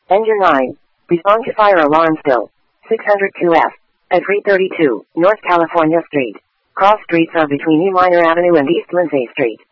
Engine 9. Respond to fire alarm still. 602F. At 332 North California Street. Cross streets are between E. Minor Avenue and East Lindsay Street.